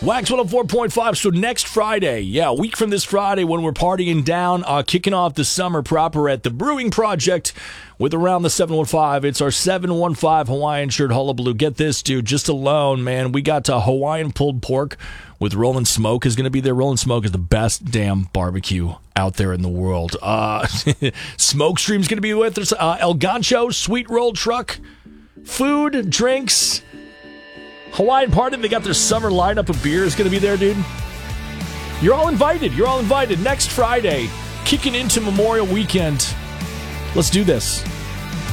Wax 104.5. So next Friday, a week from this Friday when we're partying down, kicking off the summer proper at the Brewing Project with Around the 715. It's our 715 Hawaiian shirt hullabaloo. Get this, dude, just alone, man. We got Hawaiian pulled pork with Rollin' Smoke is going to be there. Rollin' Smoke is the best damn barbecue out there in the world. Smokestream's going to be with us. El Gancho, Sweet Roll Truck, food, drinks, Hawaiian Party. They got their summer lineup of beers going to be there, dude. You're all invited. Next Friday, kicking into Memorial Weekend. Let's do this.